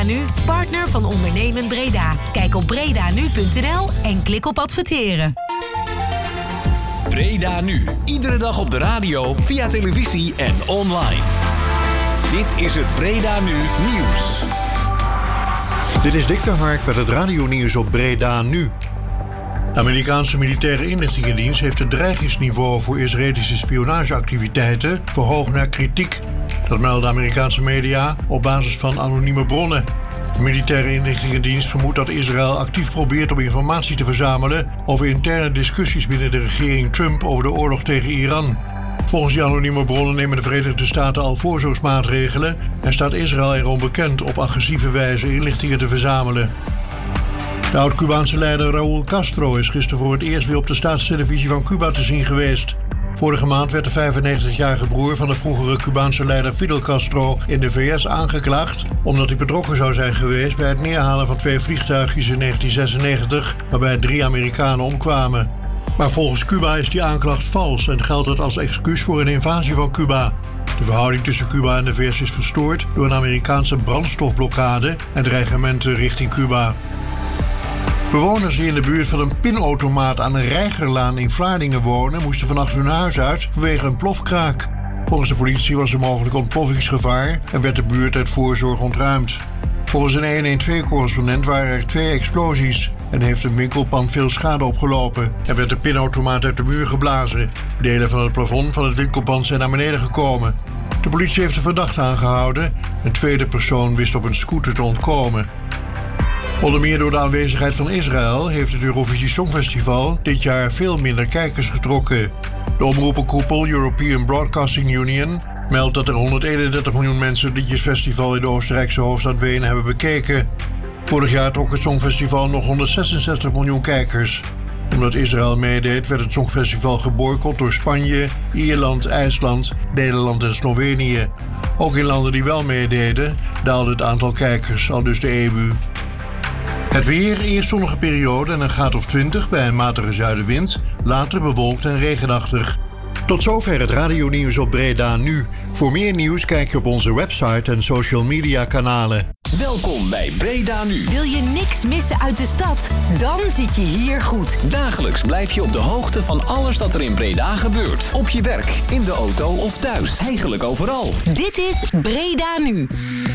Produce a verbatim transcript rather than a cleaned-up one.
Nu, partner van Ondernemend Breda. Kijk op bredanu punt n l en klik op adverteren. Breda Nu. Iedere dag op de radio, via televisie en online. Dit is het Breda Nu Nieuws. Dit is Dick de Hark met het radionieuws op Breda Nu. De Amerikaanse militaire inlichtingendienst heeft het dreigingsniveau voor Israëlische spionageactiviteiten verhoogd naar kritiek. Dat melden Amerikaanse media op basis van anonieme bronnen. De militaire inlichtingendienst vermoedt dat Israël actief probeert om informatie te verzamelen over interne discussies binnen de regering Trump over de oorlog tegen Iran. Volgens die anonieme bronnen nemen de Verenigde Staten al voorzorgsmaatregelen en staat Israël erom bekend op agressieve wijze inlichtingen te verzamelen. De oud-Cubaanse leider Raúl Castro is gisteren voor het eerst weer op de staatstelevisie van Cuba te zien geweest. Vorige maand werd de vijfennegentigjarige broer van de vroegere Cubaanse leider Fidel Castro in de V S aangeklaagd omdat hij betrokken zou zijn geweest bij het neerhalen van twee vliegtuigjes in negentien zesennegentig, waarbij drie Amerikanen omkwamen. Maar volgens Cuba is die aanklacht vals en geldt het als excuus voor een invasie van Cuba. De verhouding tussen Cuba en de V S is verstoord door een Amerikaanse brandstofblokkade en dreigementen richting Cuba. Bewoners die in de buurt van een pinautomaat aan de Reigerlaan in Vlaardingen wonen, moesten vannacht hun huis uit vanwege een plofkraak. Volgens de politie was er mogelijk ontploffingsgevaar en werd de buurt uit voorzorg ontruimd. Volgens een honderdtwaalf-correspondent waren er twee explosies en heeft een winkelpand veel schade opgelopen. Er werd de pinautomaat uit de muur geblazen. Delen van het plafond van het winkelpand zijn naar beneden gekomen. De politie heeft de verdachte aangehouden. Een tweede persoon wist op een scooter te ontkomen. Onder meer door de aanwezigheid van Israël heeft het Eurovisie Songfestival dit jaar veel minder kijkers getrokken. De omroepenkoepel European Broadcasting Union meldt dat er honderdeenendertig miljoen mensen het liedjesfestival in de Oostenrijkse hoofdstad Wenen hebben bekeken. Vorig jaar trok het Songfestival nog honderdzesenzestig miljoen kijkers. Omdat Israël meedeed werd het Songfestival geboycott door Spanje, Ierland, IJsland, Nederland en Slovenië. Ook in landen die wel meededen daalde het aantal kijkers, aldus de E U. Het weer, eerst zonnige periode en een graad of twintig bij een matige zuidenwind, later bewolkt en regenachtig. Tot zover het radionieuws op Breda Nu. Voor meer nieuws kijk je op onze website en social media kanalen. Welkom bij Breda Nu. Wil je niks missen uit de stad? Dan zit je hier goed. Dagelijks blijf je op de hoogte van alles dat er in Breda gebeurt. Op je werk, in de auto of thuis. Eigenlijk overal. Dit is Breda Nu.